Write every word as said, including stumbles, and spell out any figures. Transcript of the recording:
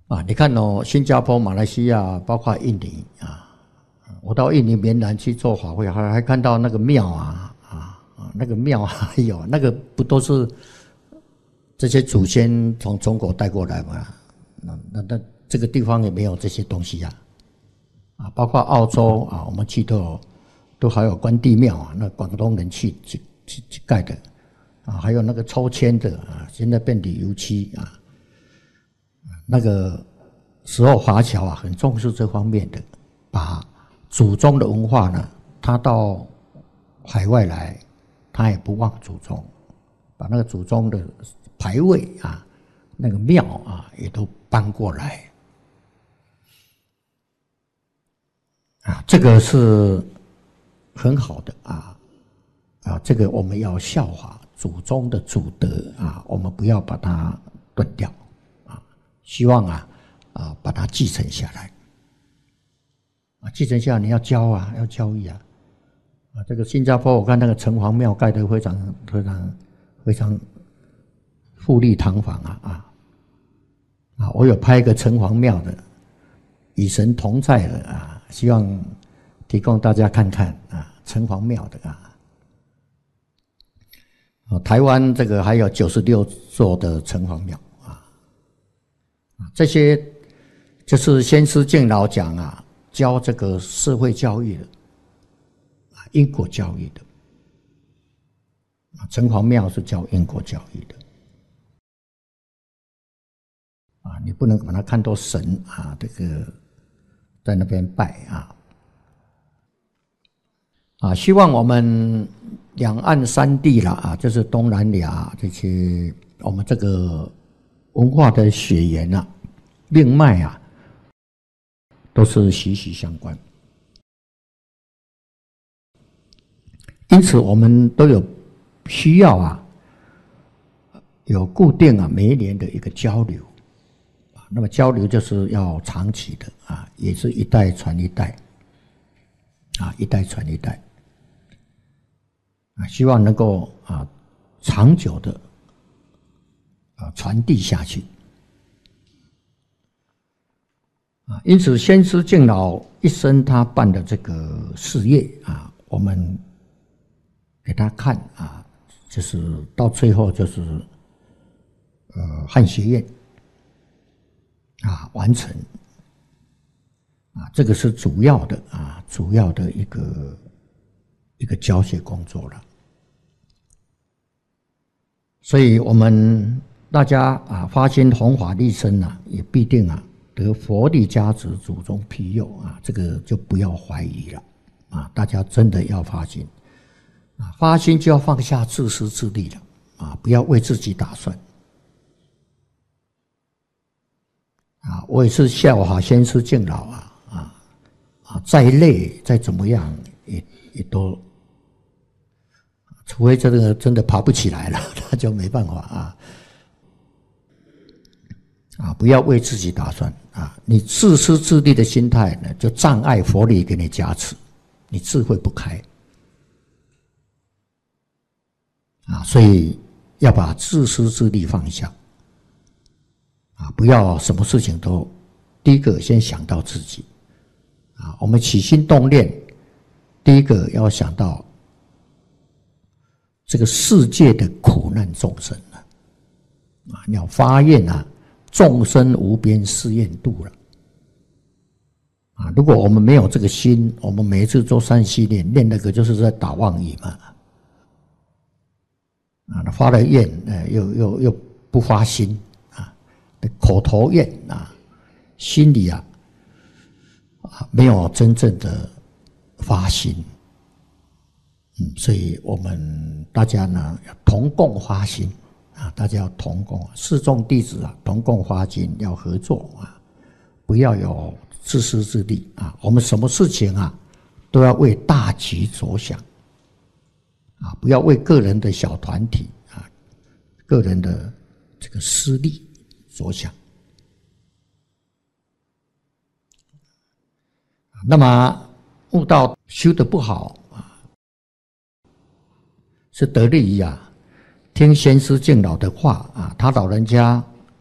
啊，你看哦，新加坡、马来西亚，包括印尼啊，我到印尼棉兰去做法会，还还看到那个庙啊啊啊，那个庙还有那个不都是这些祖先从中国带过来嘛？那那那这个地方也没有这些东西呀、啊，啊，包括澳洲啊，我们去都有都还有关帝庙啊，那广东人去去去去盖的啊，还有那个抽签的啊，现在变旅游区啊。那个时候华侨啊很重视这方面的，把祖宗的文化呢，他到海外来，他也不忘祖宗，把那个祖宗的牌位啊、那个庙啊也都搬过来，啊，这个是很好的啊啊，这个我们要效法祖宗的祖德啊，我们不要把它断掉。希望啊啊把它继承下来啊，继承下来你要教啊，要教育啊啊！这个新加坡我看那个城隍庙盖得非常非常非常富丽堂皇啊啊啊！我有拍一个城隍庙的，与神同在的啊，希望提供大家看看啊，城隍庙的啊。啊，台湾这个还有九十六座的城隍庙。这些就是先师敬老讲啊，教这个社会教育的，啊，因果教育的，啊，城隍庙是教因果教育的，啊，你不能把它看作神啊，这个在那边拜啊，啊，希望我们两岸三地啦啊，就是东南亚这些我们这个文化的血缘啊、命脉啊，都是息息相关。因此，我们都有需要啊，有固定啊每一年的一个交流啊。那么交流就是要长期的啊，也是一代传一代啊，一代传一代啊，希望能够啊长久的啊传递下去。啊，因此先师敬老一生他办的这个事业啊，我们给他看啊，就是到最后就是呃汉学院啊完成啊，这个是主要的啊，主要的一个一个教学工作了。所以我们大家啊发心弘法利生啊，也必定啊得佛力加持，祖宗庇佑啊，这个就不要怀疑了啊！大家真的要发心啊，发心就要放下自私自利了啊，不要为自己打算啊！我也是效法先师敬老啊啊啊！再累再怎么样也也都，除非这个真的爬不起来了，那就没办法啊。啊，不要为自己打算啊！你自私自利的心态呢，就障碍佛力给你加持，你智慧不开啊！所以要把自私自利放下啊！不要什么事情都第一个先想到自己啊！我们起心动念，第一个要想到这个世界的苦难众生啊！啊，你要发愿啊！众生无边誓愿度了啊！如果我们没有这个心，我们每一次做三系列念那个，就是在打妄语嘛。啊，发了愿，呃，又又又不发心啊，口头愿啊，心里啊啊没有真正的发心。嗯，所以我们大家呢要同共发心。啊，大家要同共，四众弟子啊，同共发心，要合作啊，不要有自私自利啊。我们什么事情啊，都要为大局着想啊，不要为个人的小团体啊、个人的这个私利着想。那么悟道修得不好啊，是得利于啊。听先师敬老的话啊，他老人家